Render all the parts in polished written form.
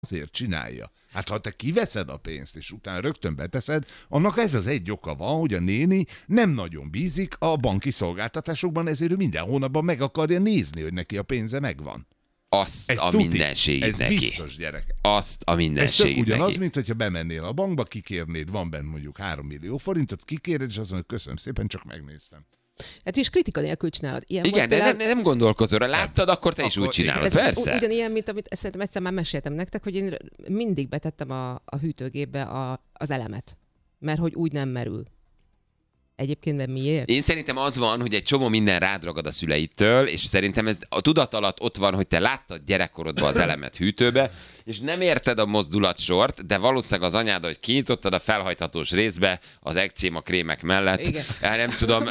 azért csinálja. Hát ha te kiveszed a pénzt, és utána rögtön beteszed, annak ez az egy oka van, hogy a néni nem nagyon bízik a banki szolgáltatásokban, ezért ő minden hónapban meg akarja nézni, hogy neki a pénze megvan. Azt Ez a tuti. mindenségét Ez neki. biztos, gyerek. Azt a Ez mindenségét tök ugyanaz, neki. mint hogyha bemennél a bankba, kikérnéd, van benne mondjuk 3 millió forintot, kikéred, és azt mondod, köszönöm szépen, csak megnéztem. Hát is kritika nélkül csinálod. Ilyen Igen, de például... nem gondolkozol rá. Láttad, akkor te is Akkor úgy csinálod. Ez Persze. ugyanilyen, mint amit szerintem egyszer már meséltem nektek, hogy én mindig betettem a hűtőgépbe az elemet. Mert hogy úgy nem merül. Egyébként nem miért? Én szerintem az van, hogy egy csomó minden rád ragad a szüleitől, és szerintem ez a tudat alatt ott van, hogy te láttad gyerekkorodban az elemet hűtőbe, és nem érted a mozdulatsort, de valószínűleg az anyád, hogy kinyitottad a felhajthatós részbe az ekcéma krémek mellett. Igen. Nem tudom.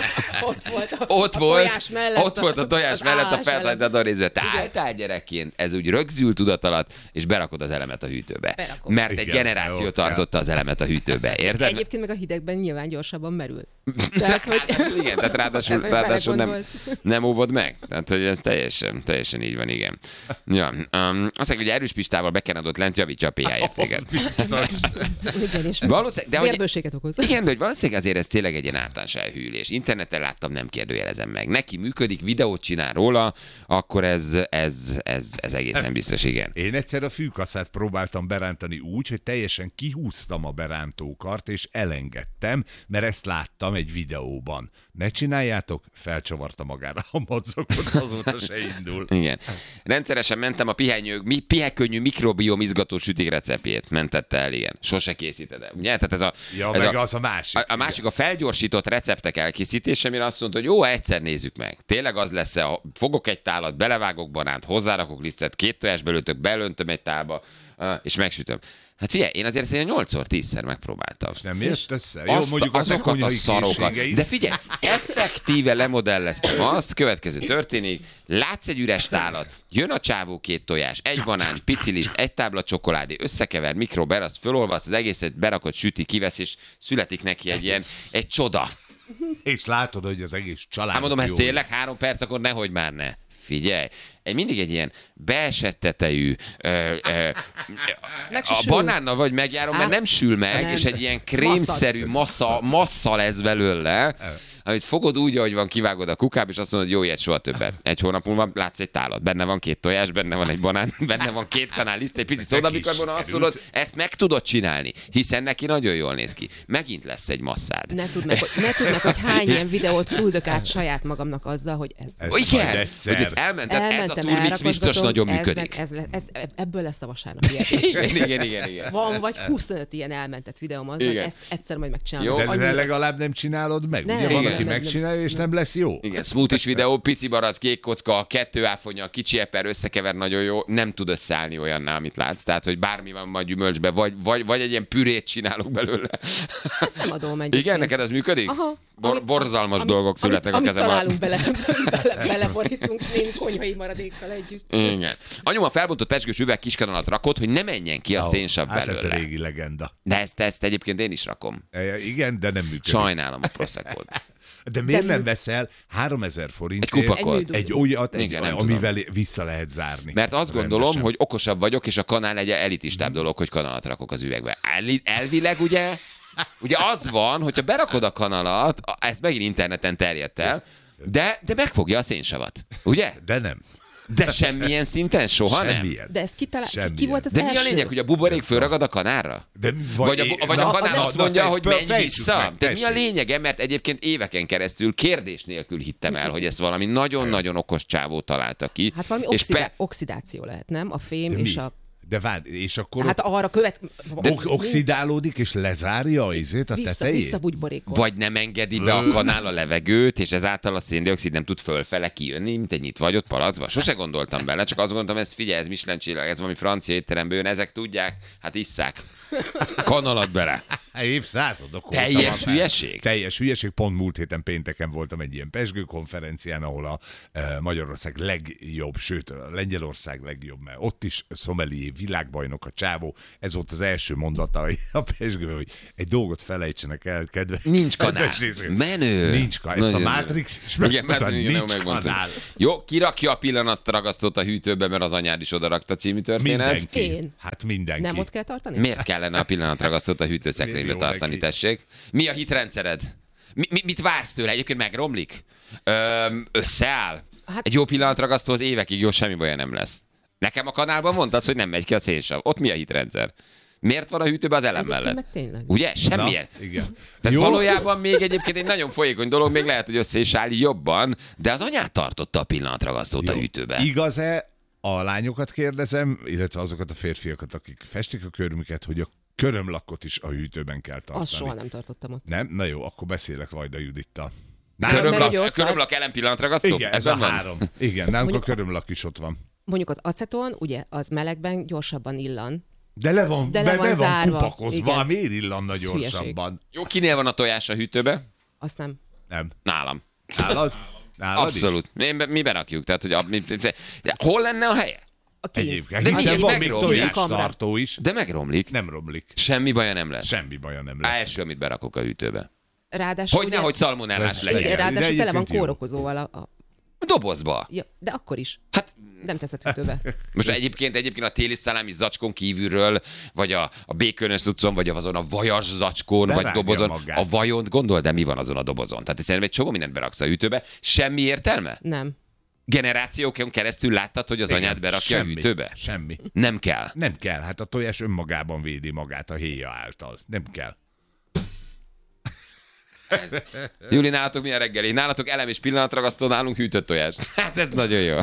Ott volt A tojás mellett a felhajtható részbe. Te álltál gyerekként, ez úgy rögzül tudat alatt, és berakod az elemet a hűtőbe. Berakom. Mert egy Igen, generáció jó, tartotta az elemet a hűtőbe. Érted? Egyébként meg a hidegben nyilván gyorsabban merül. Tehát, hogy... Igen, tehát ráadásul hogy nem, belegondolsz. nem óvod meg. Tehát, hogy ez teljesen így van, igen. Ja, azt mondja, hogy erős Pistával bekenadott lent javítja a pH értéket. Igen, és Valószínűleg, de hogy, vérbőséget okoz. igen, de hogy valószínűleg azért ez tényleg egy ilyen általános elhűlés. Interneten láttam, nem kérdőjelezem meg. Neki működik, videót csinál róla, akkor ez egészen biztos, igen. Én egyszer a fűkaszát próbáltam berántani úgy, hogy teljesen kihúztam a berántókart, és elengedtem, mert ezt láttam egy videóban. Ne csináljátok, felcsavarta magára a madzakot, azóta se indul. Igen. Rendszeresen mentem a pihekönnyű mikrobiom izgató sütik receptjét. Mentette el, igen. Sose készíted el. Ugye? Tehát ez Az a másik. A másik a felgyorsított receptek elkészítése, amire azt mondta, hogy jó, egyszer nézzük meg. Tényleg az lesz, fogok egy tálat, belevágok banánt, hozzárakok lisztet, 2 tojás belőtök, belöntöm egy tálba, és megsütöm. Hát figyelj, én azért szerintem 8-10-szer megpróbáltam. És nem ért össze? Jó, mondjuk azokat a szarokat. De figyelj, effektíve lemodelleztem azt, következő történik, látsz egy üres tálat, jön a csávó 2 tojás, egy banán, pici liszt, egy tábla csokoládé, összekever, mikrober, azt fölolvasz, az egészet berakod, süti, kivesz, és születik neki egy csoda. És látod, hogy az egész család. Hát mondom, ez jó. tényleg 3 perc, akkor nehogy már ne. Figyelj, mindig egy ilyen beesett tetejű, a banánnal vagy megjárom, mert nem sül meg, és egy ilyen krémszerű massza lesz belőle, amit fogod úgy, ahogy van, kivágod a kukába, és azt mondod, jó, ilyet soha többet. Egy hónap múlva látsz egy tálat, benne van 2 tojás, benne van egy banán, benne van 2 kanál liszt, egy pici szódabikarbona, azt mondod, ezt meg tudod csinálni, hiszen neki nagyon jól néz ki. Megint lesz egy masszád. Ne tudd meg, hogy hány ilyen videót küldök át saját magamnak azzal, hogy ez... Igen, hogy ezt elmented, ez a turmix biztos nagyon működik. Ebből lesz a vasárnapi Igen. Van vagy 25 ilyen elmentett videóm azzal, ezt egyszer majd megcsinálom. De legalább nem csinálod meg. Nem. Ugye van, Igen. aki megcsinálja, és nem lesz jó. Igen, smoothies videó, pici barack, kék kocka, 2 áfonya, kicsi eper, összekever nagyon jó, nem tud összeállni olyannál, amit látsz. Tehát, hogy bármi van majd gyümölcsbe, vagy egy ilyen pürét csinálok belőle. Ezt nem adom egyébként. Igen, neked ez működik? Aha. Borzalmas dolgok születnek a kezem alatt. Beleborítunk némi konyhai maradékkal együtt. Igen. Anyuma felbontott pezsgős üveg kiskanalat rakott, hogy ne menjen ki a szénsav belőle. Hát ez a régi legenda. De ezt egyébként én is rakom. Igen, de nem működik. Sajnálom a Proseccot. De miért nem veszel 3000 forintért egy kupakot? Egy olyat, Igen, nem amivel vissza lehet zárni? Mert azt gondolom, hogy okosabb vagyok, és a kanál egy elitistább dolog, hogy kanalat rakok az üvegbe. Elvileg ugye az van, hogyha berakod a kanalat, ez megint interneten terjedt el, de megfogja a szénsavat. Ugye? De nem. De semmilyen szinten soha Semmilyen. nem. De ezt ki volt az de első? mi a lényeg, hogy a buborék fölragad a kanálra? Vagy a kanál azt mondja, hogy menj vissza? De mi a lényege? Mert egyébként éveken keresztül kérdés nélkül hittem el, hogy ezt valami nagyon-nagyon okos csávó találta ki. Hát valami oxidáció lehet, nem? A fém és a... De várj, és akkor hát arra oxidálódik, és lezárja a tetejét? Visszabugyborékol. Vagy nem engedi be a kanál a levegőt, és ezáltal a széndioxid nem tud fölfele kijönni, mint egy nyitvagyott palacba. Sose gondoltam bele, csak azt gondoltam, ez Michelin csillag, ez valami francia étteremből jön, ezek tudják, hát isszák. Kanalat bele. Évszázadok Teljes hülyeség? Teljes hülyeség. Pont múlt héten pénteken voltam egy ilyen pezsgőkonferencián, ahol a Magyarország legjobb, sőt a Lengyelország legjobb, mert ott is szomelié világbajnok a csávó. Ez volt az első mondata a Pezsgőben, hogy egy dolgot felejtsenek el, kedves. Nincs kanál. Menő. Nincs kanál. Ezt a Matrix is megmondta, nincs kanál. Jó, kirakja a pillanatragasztót a hűtőbe, mert az anyád is odarakta című történet. Mindenki. Én. Hát mindenki. Nem ott kell tartani? Miért kellene a pillanatragasztót a hűtőszekrénybe tartani, tessék? Mi a hitrendszered? Mit vársz tőle? Egyébként megromlik? Összeáll? Hát- Egy jó pillanatragasztóhoz évekig jó, semmi baja nem lesz. Nekem a kanálban mondtad, hogy nem megy ki a szénsav. Ott mi a hitrendszer? Miért van a hűtőben az elem Egyébként mellett? meg tényleg. Ugye? Semmilyen. Na, igen. Tehát Jó. valójában még egyébként egy nagyon folyékony dolog, még lehet, hogy össze is áll jobban, de az anyát tartotta a pillanatragasztót a Jó. hűtőbe. Igaz-e, a lányokat kérdezem, illetve azokat a férfiakat, akik festik a körmüket, hogy a körömlakot is a hűtőben kell tartani? Azt soha nem tartottam ott. Nem? Na jó, akkor beszélek Vajda Judittal. Mert ugye ott van. Körömlak ellen pillanatragasztó? Igen, ez a Ebben van? 3. Igen, nálunk a Mondjuk- körömlak is ott van. Mondjuk az aceton, ugye, az melegben gyorsabban illan. De le van, De le van be van zárva. kupakozva, Igen. miért illanna Ez hülyeség. gyorsabban? Jó, kinél van a tojás a hűtőbe? Azt nem. Nem. Nálam. Nálad? Nálad Abszolút. Mi berakjuk. Tehát, hogy hol lenne a helye? A Is? kint. Egyébként. De Hiszen van még megromlik. tojástartó is. De megromlik. Nem romlik. Semmi baja nem lesz. Semmi baja nem lesz. Első, amit berakok a hűtőbe. Ráadásul Hogy ugye, nehogy szalmonellás Legyen. legyen. ráadásul De tele van egyébként jó. kórokozóval Dobozba. ja, de akkor is. Hát Nem teszed hűtőbe. most egyébként a téli szalámi zacskón kívülről, vagy a békönös cuccon, vagy azon a vajas zacskón, vagy Berágja dobozon. magát. A vajon, gondold, de mi van azon a dobozon? Tehát szerintem egy csomó mindent beraksz a hűtőbe. Semmi értelme? Nem. Generációkon keresztül láttad, hogy az Igen, anyád berakja semmi, a hűtőbe? Semmi. Nem kell. Nem kell, hát a tojás önmagában védi magát a héja által. Nem kell. Júli, nálatok milyen reggeli? Nálatok elem és pillanatragasztó, nálunk hűtött tojás. Hát ez nagyon jó.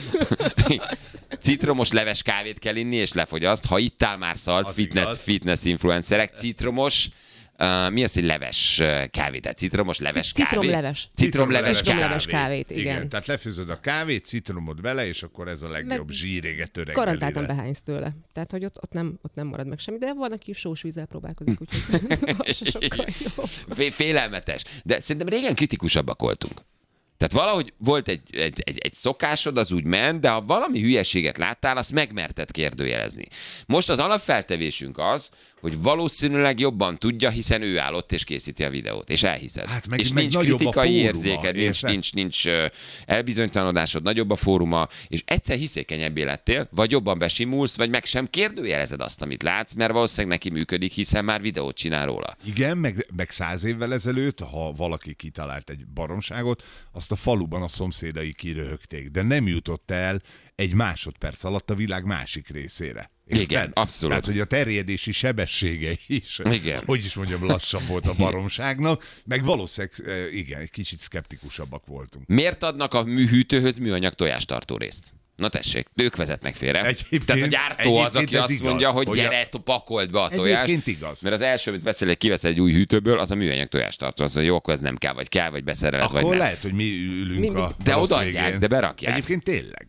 Citromos leves kávét kell inni, és lefogyaszt. Ha ittál már szalt, Az igaz. fitness influencerek, citromos, mi az, hogy leves kávét? Tehát citromos leves kávé? Citromleves. Citromleves Citromleves kávé. kávét, igen. Tehát lefőzöd a kávét, citromod vele, és akkor ez a legjobb Meg zsírégető Garantáltan reggelire. behánysz tőle. Tehát, hogy ott nem marad meg semmi. De van, aki sós vízzel próbálkozik, úgyhogy az se sokkal jobb. Félelmetes. De szerintem régen kritikusabbak voltunk. Tehát valahogy volt egy szokásod, az úgy ment, de ha valami hülyeséget láttál, azt megmerted kérdőjelezni. Most az alapfeltevésünk az, hogy valószínűleg jobban tudja, hiszen ő állott és készíti a videót, és elhiszed. Hát meg- és meg nincs nagyobb a kritikai fóruma, érzéked, érted? nincs elbizonytalanodásod, nagyobb a fóruma, és egyszer hiszékenyebbé lettél, vagy jobban besimulsz, vagy meg sem kérdőjelezed azt, amit látsz, mert valószínűleg neki működik, hiszen már videót csinál róla. Igen, meg 100 évvel ezelőtt, ha valaki kitalált egy baromságot, azt a faluban a szomszédai kiröhögték, de nem jutott el egy másodperc alatt a világ másik részére. Érted? Igen, abszolút. Tehát, hogy a terjedési sebessége is, Igen. hogy is mondjam, lassabb volt a baromságnak, meg valószínűleg, igen, egy kicsit szkeptikusabbak voltunk. Miért adnak a hűtőhöz műanyag tojástartó részt? Na tessék, ők vezetnek félre. Egyébként- Tehát a gyártó az, egyébként aki ez azt igaz, mondja, hogy hogy gyere, pakold be a tojást. Egyébként igaz. Mert az első, amit kiveszel egy új hűtőből, az a műanyag tojástartó. Az, hogy jó, akkor ez nem kell, vagy beszereled, vagy Akkor nem. lehet, hogy mi ülünk Mi- a De rossz odaadják, végén. de berakják. Egyébként tényleg.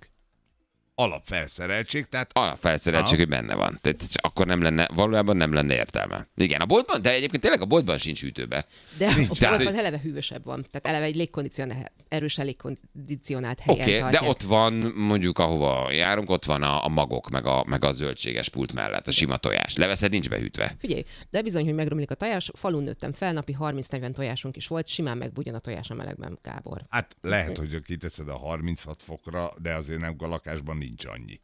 Alapfelszereltség, tehát Alapfelszereltség, hogy benne van. Tehát akkor valójában nem lenne értelme. Igen, a boltban, de egyébként tényleg a boltban sincs hűtőbe. De a Tehát, boltban hogy- eleve hűvösebb van. Tehát eleve egy erősen légkondicionált helyen Oké, de tartják. ott van, mondjuk ahova járunk, ott van a magok, meg a zöldséges pult mellett, a sima tojás. Leveszed, nincs behűtve. Figyelj, de bizony, hogy megromlik a tojás. Falun nőttem fel, napi 30-40 tojásunk is volt, simán megbugyan a tojás a melegben, Gábor. hát lehet, hogy kiteszed a 36 fokra, de azért nem a lakásban nincs annyi.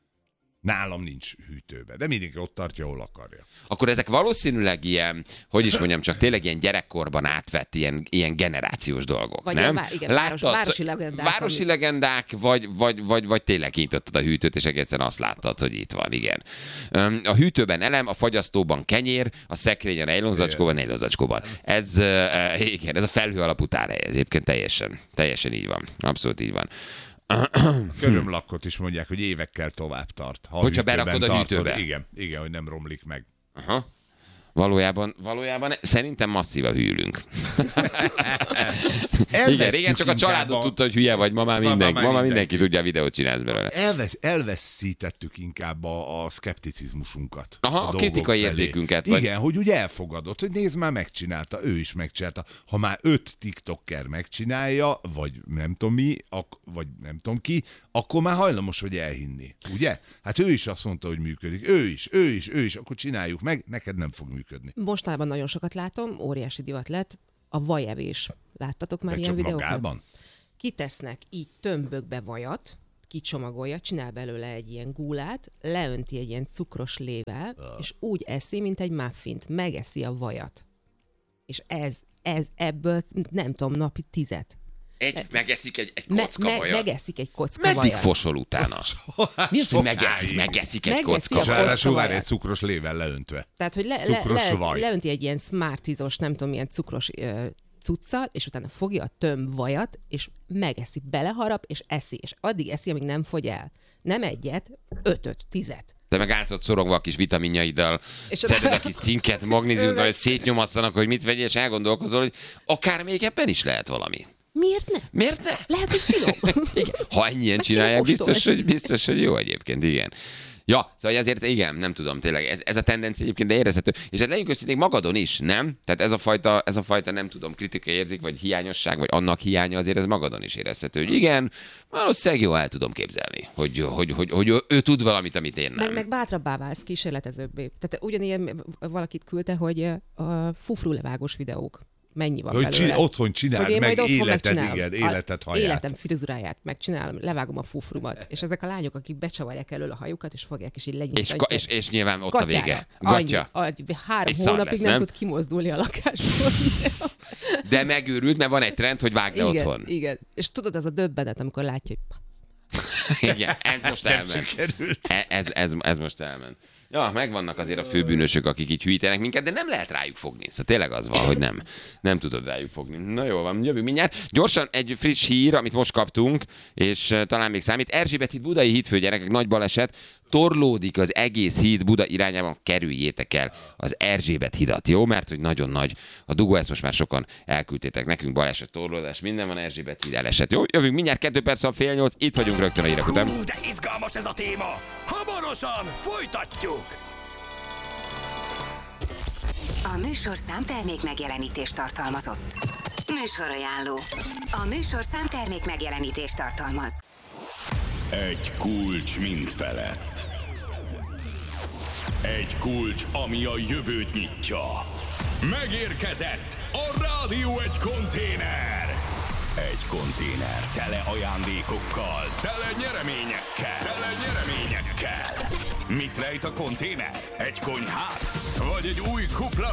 Nálam nincs hűtőbe, de mindenki ott tartja, ahol akarja. Akkor ezek valószínűleg ilyen, hogy is mondjam, csak tényleg ilyen gyerekkorban átvett ilyen generációs dolgok, Vagy nem? ilyen igen, Láttad, városi legendák. városi legendák, vagy tényleg kinyitottad a hűtőt, és egészen azt láttad, hogy itt van, igen. A hűtőben elem, a fagyasztóban kenyér, a szekrényen nejlonzacskóban. Ez, igen, ez a felhő alapú tárhely, ez egyébként teljesen így van. Abszolút így van. Körömlakkot is mondják, hogy évekkel tovább tart. Ha Hogyha hűtőben berakod a tartod. hűtőbe. Igen, hogy nem romlik meg. Aha. Valójában szerintem masszívan hűlünk. Igen, régen csak a családot tudta, hogy hülye vagy, ma már mindenki tudja, a videót csinálsz belőle. Elveszítettük inkább a szkepticizmusunkat. Aha, a kritikai érzékünket. Vagy... Igen, hogy ugye elfogadott, hogy nézd, már megcsinálta, ő is megcsinálta. Ha már 5 TikToker megcsinálja, vagy nem tudom mi, vagy nem tudom ki, akkor már hajlamos vagy elhinni. Ugye? Hát ő is azt mondta, hogy működik. Ő is, akkor csináljuk meg, neked nem fog működni. Mostában nagyon sokat látom, óriási divat lett, a vajevés. Láttatok már de ilyen videókat? Magában? Kitesznek így tömbökbe vajat, kicsomagolja, csinál belőle egy ilyen gúlát, leönti egy ilyen cukros lével, és úgy eszi, mint egy muffint. Megeszi a vajat. És ez ebből, nem tudom, napi 10. Megeszik egy kocka vajat. Megeszik egy kocka vajat. Meddig vajat. fosol utána? Mi az, hogy megeszik egy kocka vajat? Várj, egy cukros lével leöntve. Tehát, hogy leönti egy ilyen Smarties-os, nem tudom, milyen cukros cuccal, és utána fogja a tömb vajat, és megeszi, beleharap, és eszi. És addig eszi, amíg nem fogy el. Nem egyet, 5-10. De meg állsz ott szorongva a kis vitaminjaiddal, szeded a kis cinket, magnéziumot, hogy szétnyomasszanak, hogy mit vegyél, és elgondolkozol, hogy akár még ebben is lehet valami. Miért ne? Lehet, hogy finom. Ha ennyien csinálják, biztos, hogy jó egyébként, igen. Ja, szóval azért igen, nem tudom, tényleg, ez a tendencia egyébként, de érezhető. És hát legyünk őszintén magadon is, nem? Tehát ez a fajta nem tudom, kritikai érzék, vagy hiányosság, vagy annak hiánya, azért ez magadon is érezhető. Hogy igen, valószínűleg jó el tudom képzelni, hogy ő tud valamit, amit én nem. Meg bátrabbá válsz, kísérletezőbbé. Tehát ugyanilyen valakit küldte, hogy a fufrulevágós videók. Mennyi van belőle? Otthon csináld meg életed haját. Életem frizuráját megcsinálom, levágom a fufrumat. És ezek a lányok, akik becsavarják elől a hajukat, és fogják, és így legyinszantják. És nyilván ott a vége. Gatya. 3 hónapig nem tud kimozdulni a lakásból. De megőrült, mert van egy trend, hogy vágd le otthon. Igen. És tudod, az a döbbenet, amikor látja, hogy igen, ez most elment. Ez most elment. Ja, megvannak azért a főbűnösök, akik így hűítenek minket, de nem lehet rájuk fogni. Szóval tényleg az van, hogy nem tudod rájuk fogni. Na jó van, jövünk mindjárt. Gyorsan egy friss hír, amit most kaptunk, és talán még számít. Erzsébet híd, budai hídfő, gyerekek, nagy baleset. Torlódik az egész híd Buda irányában, kerüljétek el az Erzsébet hidat, jó? Mert hogy nagyon nagy a dugó, ezt most már sokan elküldtétek nekünk, baleset, torlódás, minden van, Erzsébet híd elesett. Jó, jövünk mindjárt 2 perc, 7:30, itt vagyunk rögtön a hírek után. De izgalmas ez a téma! Hamarosan folytatjuk! A műsor számtermék megjelenítést tartalmazott. Műsorajánló. A műsor számtermék megjelenítést tartalmaz. Egy kulcs mind felett. Egy kulcs, ami a jövőt nyitja. Megérkezett a rádió egy konténer. Egy konténer tele ajándékokkal, tele nyereményekkel. Mit rejt a konténer? Egy konyhát? Vagy egy új kupla